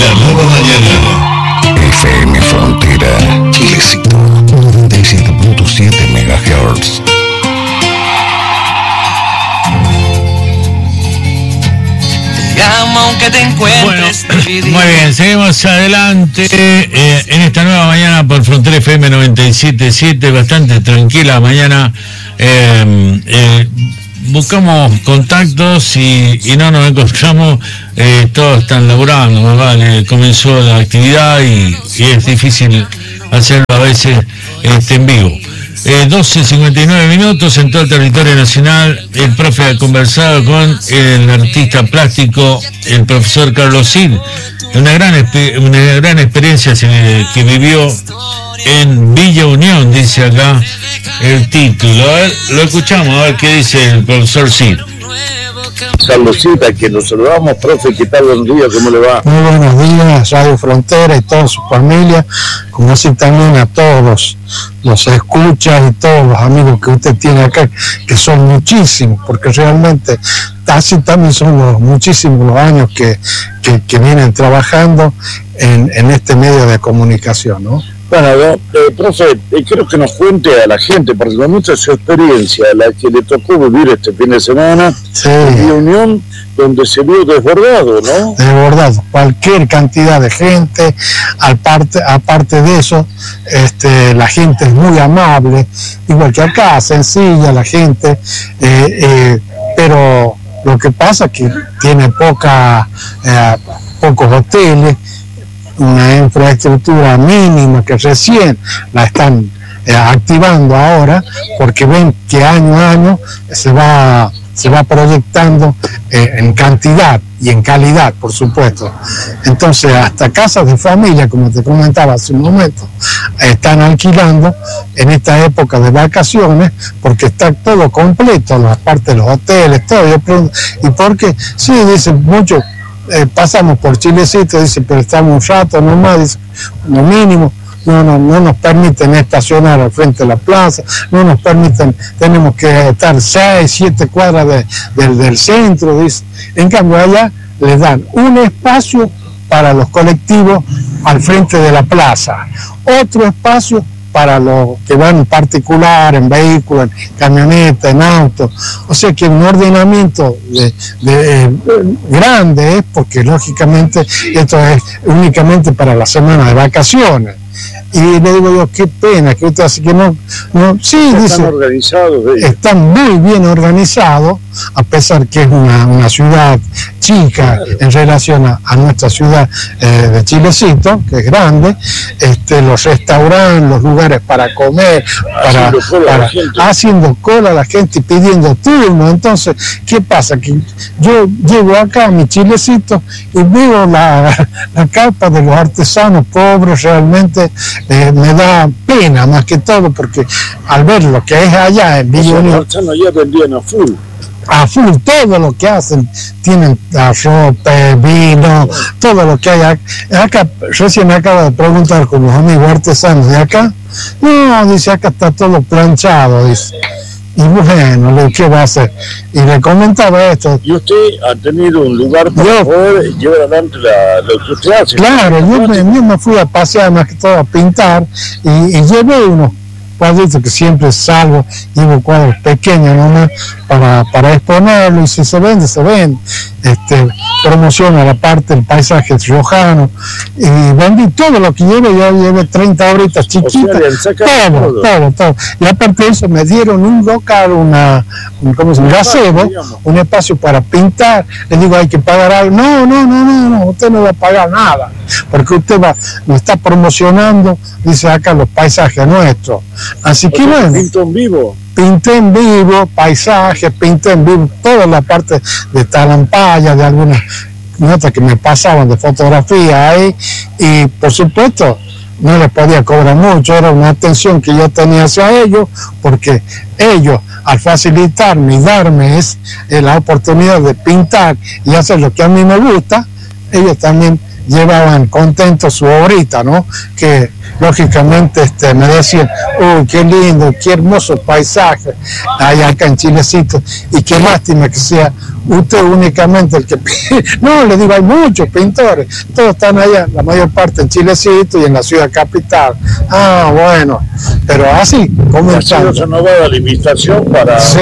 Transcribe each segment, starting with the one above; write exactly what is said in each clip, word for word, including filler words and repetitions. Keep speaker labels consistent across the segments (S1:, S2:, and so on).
S1: La nueva mañana.
S2: F M Frontera, Chilecito, noventa y siete punto siete megahertz.
S3: Aunque te encuentres.
S4: Bueno, muy bien, seguimos adelante eh, en esta nueva mañana por Frontera F M noventa y siete punto siete, bastante tranquila mañana. Eh, eh, buscamos contactos y, y no nos encontramos, eh, todos están laburando, más vale, comenzó la actividad y, y es difícil hacerlo a veces este, en vivo. Eh, doce cincuenta y nueve minutos en todo el territorio nacional. El profe ha conversado con el artista plástico, el profesor Carlos Cid, una gran, una gran experiencia que vivió en Villa Unión, dice acá el título. A ver, lo escuchamos, a ver qué dice el profesor Cid.
S5: Carlos Cid, a quien nos saludamos. Profe, ¿qué tal? Buenos días, ¿cómo le va?
S6: Muy buenos días, Radio Frontera y toda su familia, como así también a todos los escuchas y todos los amigos que usted tiene acá, que son muchísimos, porque realmente así también son los muchísimos los años que, que, que vienen trabajando en, en este medio de comunicación, ¿no?
S5: Bueno, eh, profe, eh, quiero que nos cuente a la gente, porque con mucha su experiencia, la que le tocó vivir este fin de semana,
S6: sí,
S5: en Unión, donde se vio desbordado, ¿no?
S6: Desbordado, cualquier cantidad de gente. Aparte, aparte de eso, este, la gente es muy amable, igual que acá, sencilla la gente, eh, eh, pero lo que pasa es que tiene poca, eh, pocos hoteles, una infraestructura mínima que recién la están eh, activando ahora, porque ven que año a año se va se va proyectando eh, en cantidad y en calidad, por supuesto. Entonces, hasta casas de familia, como te comentaba hace un momento, están alquilando en esta época de vacaciones, porque está todo completo, las partes de los hoteles, todo. Yo pregunto, ¿y por qué? Sí, dicen muchos. Eh, pasamos por Chilecito, dice, pero estamos un rato nomás, dice, lo mínimo, no, no, no nos permiten estacionar al frente de la plaza, no nos permiten, tenemos que estar seis, siete cuadras de, de, del centro, dice. En cambio allá les dan un espacio para los colectivos al frente de la plaza, otro espacio para los que van en particular, en vehículos, en camioneta, en auto. O sea que un ordenamiento de, de, eh, grande es, porque lógicamente esto es únicamente para la semana de vacaciones. Y le digo yo, qué pena que usted hace que no, no sí,
S5: están
S6: dice,
S5: organizados, ¿eh?
S6: Están muy bien organizados, a pesar que es una, una ciudad chica, claro, en relación a, a nuestra ciudad eh, de Chilecito, que es grande. Este, los restaurantes, los lugares para comer, para,
S5: haciendo cola,
S6: para,
S5: la gente.
S6: haciendo cola a la gente y pidiendo turno. Entonces, ¿qué pasa? Que yo llego acá a mi Chilecito y veo la, la carpa de los artesanos pobres, realmente eh, me da pena más que todo, porque al ver lo que es allá en Villa Unión,
S5: los artesanos allá vendían a full.
S6: a full todo lo que hacen, tienen ropa, vino, todo lo que hay acá. Acá recién me acabo de preguntar con los amigos artesanos de acá, no, dice, acá está todo planchado, dice. Y bueno, ¿qué va a hacer? Y le comentaba esto.
S5: ¿Y usted ha tenido un lugar para
S6: yo,
S5: poder llevar adelante la, lo que usted hace?
S6: Claro, yo me, yo me fui a pasear más que todo a pintar y, y llevé unos cuadritos que siempre salgo, llevo cuadros pequeños nomás para, para exponerlo, y si se vende, se vende. Este, promociona la parte del paisaje riojano, y vendí todo lo que lleve, ya llevé treinta horitas chiquitas, o sea, todo, todo, todo, todo. Y aparte de eso me dieron un local, una, un, ¿cómo se llama? Un gazebo, un espacio para pintar. Le digo, hay que pagar algo. No, no, no, no, no, usted no va a pagar nada, porque usted va, me está promocionando, dice acá, los paisajes nuestros. Así que bueno,
S5: pinto en vivo.
S6: Pinté en vivo, paisajes, pinté en vivo toda la parte de talampaya, de algunas notas que me pasaban de fotografía ahí, y por supuesto no les podía cobrar mucho, era una atención que yo tenía hacia ellos, porque ellos, al facilitarme y darme es, eh, la oportunidad de pintar y hacer lo que a mí me gusta, ellos también llevaban contentos su obrita, ¿no? Que lógicamente este, me decían, uy, qué lindo, qué hermoso paisaje hay acá en Chilecito, y qué lástima que sea usted únicamente el que... No, le digo, hay muchos pintores, todos están allá, la mayor parte en Chilecito y en la ciudad capital. Ah, bueno, pero así, comenzando.
S5: ¿Ha renovada la invitación para...?
S6: Sí,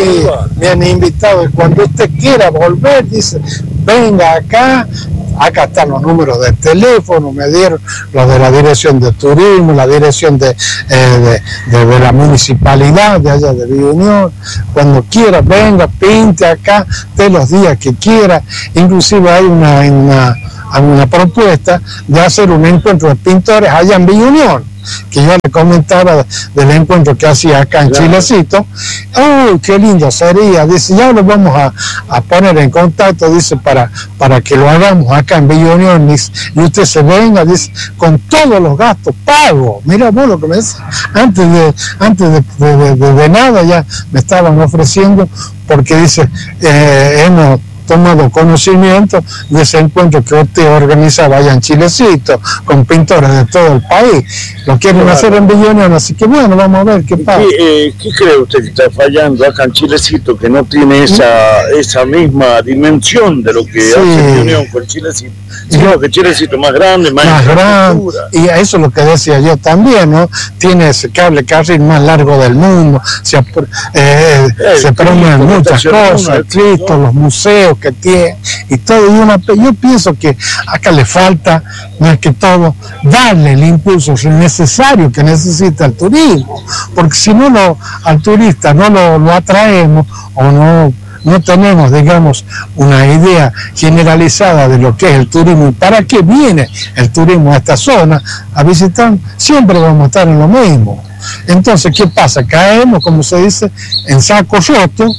S6: me han invitado, y cuando usted quiera volver, dice, venga acá, acá están los números de teléfono, me dieron los de la dirección de turismo, la dirección de, eh, de, de, de la municipalidad de allá de Villa Unión. Cuando quiera, venga, pinte acá, de los días que quiera. Inclusive hay una, una, una propuesta de hacer un encuentro de pintores allá en Villa Unión, que yo le comentaba del encuentro que hacía acá en claro. Chilecito. ¡Uy, qué lindo sería! Dice, ya lo vamos a, a poner en contacto, dice, para, para que lo hagamos acá en Villa Unión, dice, y usted se venga, dice, con todos los gastos pagos. Mira vos lo que me dice, antes de, antes de, de, de, de, de nada ya me estaban ofreciendo, porque dice, eh, hemos tomado conocimiento de ese encuentro que usted organizaba allá en Chilecito, con pintores de todo el país. Lo quieren claro. hacer en Villa Unión, así que bueno, vamos a ver qué pasa.
S5: ¿Qué, eh, ¿qué cree usted que está fallando acá en Chilecito, que no tiene esa, esa misma dimensión de lo que sí. hace Villa Unión con Chilecito? Sino que Chilecito es más grande, más,
S6: más grande, y eso es lo que decía yo también, ¿no? Tiene ese cable carril más largo del mundo, se, eh, se premian muchas cosas, el Cristo, los museos que tiene y todo, y una, yo pienso que acá le falta más que todo darle el impulso necesario que necesita el turismo, porque si no lo, al turista no lo, lo atraemos o no no tenemos, digamos, una idea generalizada de lo que es el turismo y para qué viene el turismo a esta zona a visitar, siempre vamos a estar en lo mismo. Entonces, ¿qué pasa? Caemos, como se dice, en saco roto.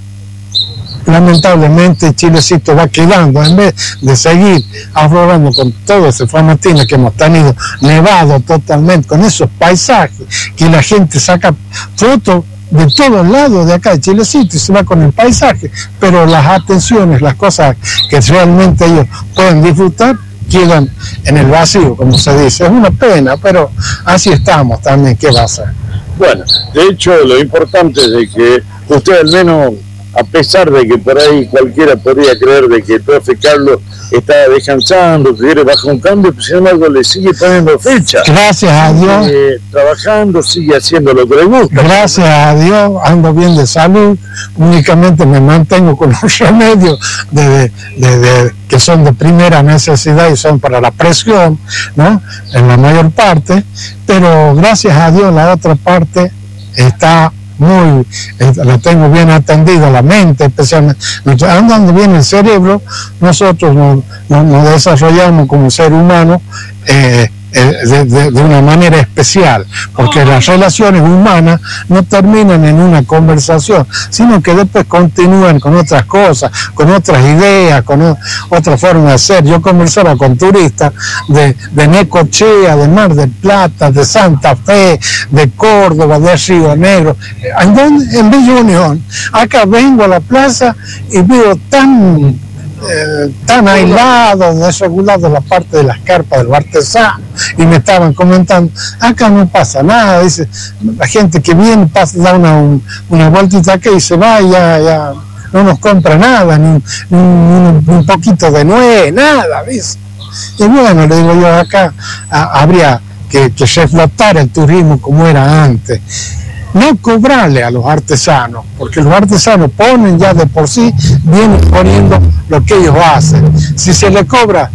S6: Lamentablemente Chilecito va quedando, en vez de seguir aflorando con todo ese famatina que hemos tenido, nevado totalmente, con esos paisajes que la gente saca fotos de todos lados de acá de Chilecito y se va con el paisaje, pero las atenciones, las cosas que realmente ellos pueden disfrutar, quedan en el vacío, como se dice. Es una pena, pero así estamos también, ¿qué va a hacer?
S5: Bueno, de hecho, lo importante es de que usted al menos, a pesar de que por ahí cualquiera podría creer de que el profe Carlos está descansando, que quiere bajar un cambio, pues sin embargo le sigue poniendo fecha.
S6: Gracias a Dios.
S5: Sigue trabajando, sigue haciendo lo que le gusta.
S6: Gracias a Dios, ando bien de salud, únicamente me mantengo con los remedios de, de, de, de, que son de primera necesidad y son para la presión, ¿no? En la mayor parte, pero gracias a Dios la otra parte está muy, la tengo bien atendida, la mente especialmente, andando bien el cerebro, nosotros nos, nos, nos desarrollamos como ser humano eh, de, de, de una manera especial, porque las relaciones humanas no terminan en una conversación, sino que después continúan con otras cosas, con otras ideas, con o, otra forma de ser. Yo conversaba con turistas de, de Necochea, de Mar del Plata, de Santa Fe, de Córdoba, de Río Negro, en, en Villa Unión. Acá vengo a la plaza y veo tan Eh, tan aislado, desregulado la parte de las carpas del artesano, y me estaban comentando, acá no pasa nada, dice, la gente que viene pasa, da una, un, una vueltita acá y se va, y ya, ya no nos compra nada, ni, ni, ni un poquito de nuez, nada, ¿ves? Y bueno, le digo yo, acá a, habría que, que reflotar el turismo como era antes. No cobrarle a los artesanos, porque los artesanos ponen ya de por sí, vienen poniendo lo que ellos hacen. Si se le cobra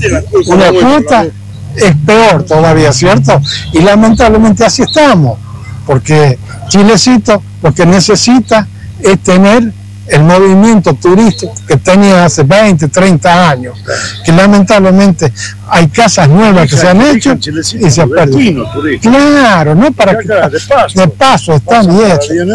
S6: una cuota, es peor todavía, ¿cierto? Y lamentablemente así estamos, porque Chilecito lo que necesita es tener el movimiento turístico que tenía hace veinte, treinta años, que lamentablemente hay casas nuevas que se han hecho y se han perdido. Claro, no para que de paso, de paso están bien.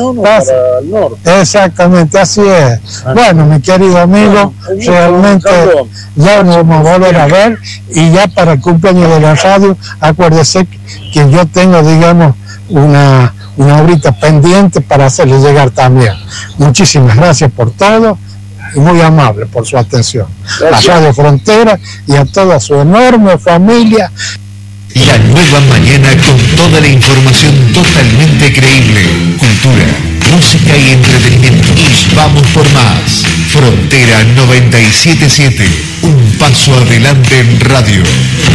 S6: Exactamente, así es. Bueno, mi querido amigo, realmente ya nos vamos a volver a ver, y ya para el cumpleaños de la radio, acuérdese que yo tengo, digamos, una una obrita pendiente para hacerle llegar también. Muchísimas gracias por todo y muy amable por su atención.
S5: Gracias.
S6: A Radio Frontera y a toda su enorme familia.
S2: La nueva mañana con toda la información totalmente creíble. Cultura, música y entretenimiento. Y vamos por más. Frontera noventa y siete punto siete. Un paso adelante en radio.